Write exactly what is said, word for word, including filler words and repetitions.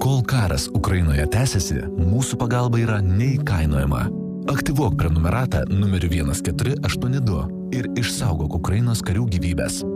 Kol karas Ukrainoje tęsiasi, mūsų pagalba yra neįkainojama. Aktyvuok prenumeratą numeriu vienas keturi aštuoni du ir išsaugok Ukrainos karių gyvybės.